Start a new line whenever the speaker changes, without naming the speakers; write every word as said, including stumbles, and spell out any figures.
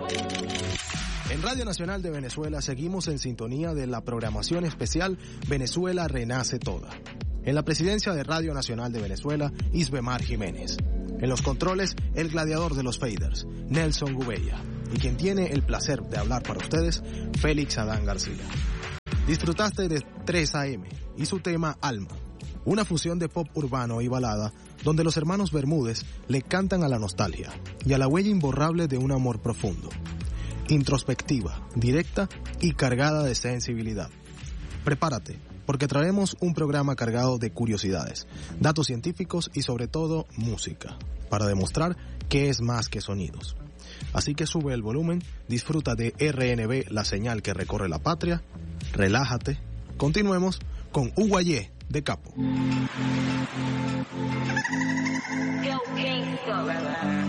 En Radio Nacional de Venezuela seguimos en sintonía de la programación especial Venezuela Renace Toda. En la presidencia de Radio Nacional de Venezuela, Isbemar Jiménez. En los controles, el gladiador de los faders, Nelson Gubella. Y quien tiene el placer de hablar para ustedes, Félix Adán García. Disfrutaste de tres A M y su tema Alma, una fusión de pop urbano y balada donde los hermanos Bermúdez le cantan a la nostalgia y a la huella imborrable de un amor profundo. Introspectiva, directa y cargada de sensibilidad. Prepárate, porque traemos un programa cargado de curiosidades, datos científicos y sobre todo música, para demostrar que es más que sonidos. Así que sube el volumen, disfruta de R N B, la señal que recorre la patria, relájate, continuemos con Uguayé de Capo.